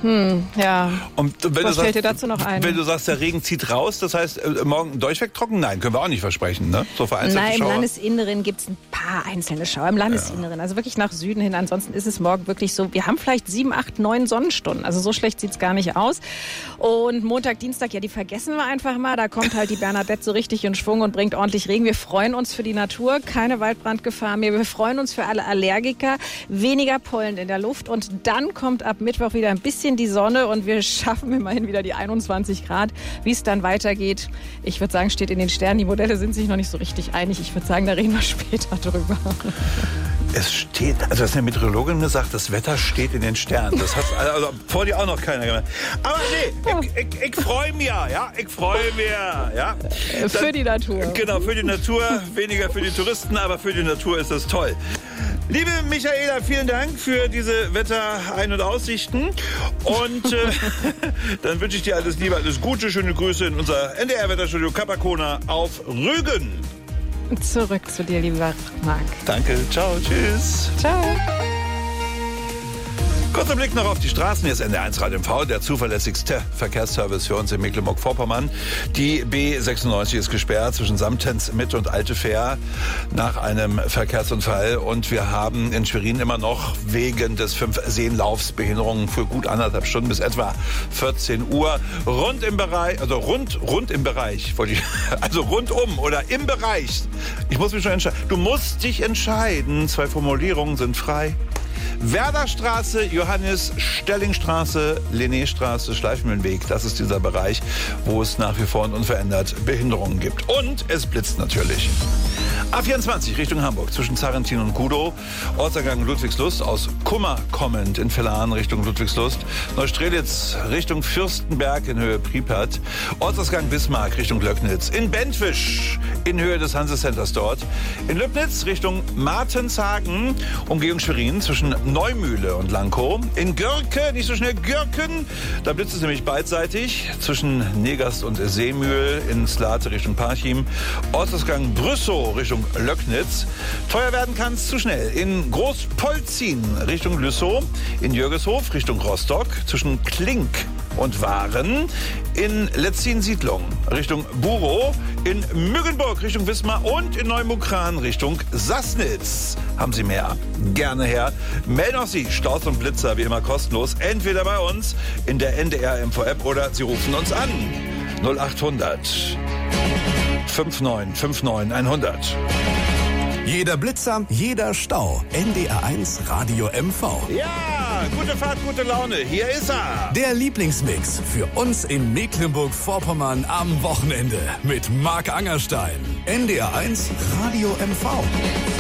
Ja. Und wenn Was fällt dir dazu noch ein? Wenn du sagst, der Regen zieht raus, das heißt, morgen durchweg trocken? Nein, können wir auch nicht versprechen, ne? So vereinzelte Nein, im Schauer. Landesinneren gibt es ein paar einzelne Schauer. Im Landesinneren, also wirklich nach Süden hin. Ansonsten ist es morgen wirklich so, wir haben vielleicht 7, 8, 9 Sonnenstunden. Also so schlecht sieht es gar nicht aus. Und Montag, Dienstag, ja, die vergessen wir einfach mal. Da kommt halt die Bernadette so richtig in Schwung und bringt ordentlich Regen. Wir freuen uns für die Natur, keine Waldbrandgefahr mehr. Wir freuen uns für alle Allergiker, weniger Pollen in der Luft. Und dann kommt ab Mittwoch wieder ein bisschen die Sonne und wir schaffen immerhin wieder die 21 Grad. Wie es dann weitergeht, ich würde sagen, steht in den Sternen. Die Modelle sind sich noch nicht so richtig einig. Ich würde sagen, da reden wir später drüber. Es steht, also das ist eine Meteorologin gesagt, das Wetter steht in den Sternen. Das hat also vor dir auch noch keiner gemacht. Aber nee, ich freue mich, ja. Ich freue mich, ja. Für die Natur. Genau, für die Natur, weniger für die Touristen, aber für die Natur ist das toll. Liebe Michaela, vielen Dank für diese Wetterein- und Aussichten. Und dann wünsche ich dir alles Liebe, alles Gute, schöne Grüße in unser NDR-Wetterstudio Capacona auf Rügen. Zurück zu dir, lieber Marc. Danke, ciao, tschüss. Ciao. Kurzer Blick noch auf die Straßen. Hier ist NDR1 Radio MV, der zuverlässigste Verkehrsservice für uns in Mecklenburg-Vorpommern. Die B96 ist gesperrt zwischen Samtens, Mitte und Alte Fähr nach einem Verkehrsunfall. Und wir haben in Schwerin immer noch wegen des 5-Seenlaufs Behinderungen für gut 1,5 Stunden bis etwa 14 Uhr. Rund im Bereich, also rund im Bereich, also rundum oder im Bereich. Ich muss mich schon entscheiden. Du musst dich entscheiden. 2 Formulierungen sind frei. Werderstraße, Johannes-Stellingstraße, Linnéstraße, Schleifmühlenweg. Das ist dieser Bereich, wo es nach wie vor und unverändert Behinderungen gibt. Und es blitzt natürlich. A24 Richtung Hamburg zwischen Zarentin und Kudow. Ortsergang Ludwigslust aus Kummer kommend in Villaren Richtung Ludwigslust. Neustrelitz Richtung Fürstenberg in Höhe Pripyat. Ortsausgang Bismarck Richtung Löcknitz. In Bentwisch in Höhe des Hanse-Centers dort. In Lübnitz Richtung Martenshagen, Umgehung Schwerin zwischen Neumühle und Lankow. In Görke, nicht so schnell Görken, da blitzt es nämlich beidseitig zwischen Negast und Seemühl in Slate Richtung Parchim. Ortsausgang Brüssow Richtung Löcknitz. Teuer werden kann es zu schnell. In Großpolzin Richtung Lüssow. In Jürgeshof Richtung Rostock zwischen Klink und Waren. In Letzin-Siedlung Richtung Burow. In Müggenburg Richtung Wismar und in Neumukran Richtung Sassnitz. Haben Sie mehr? Gerne her. Melden auch Sie Staus und Blitzer wie immer kostenlos. Entweder bei uns in der NDR MV-App oder Sie rufen uns an. 0800 5959 100. Jeder Blitzer, jeder Stau. NDR1 Radio MV. Ja, gute Fahrt, gute Laune. Hier ist er. Der Lieblingsmix für uns in Mecklenburg-Vorpommern am Wochenende mit Marc Angerstein. NDR1 Radio MV.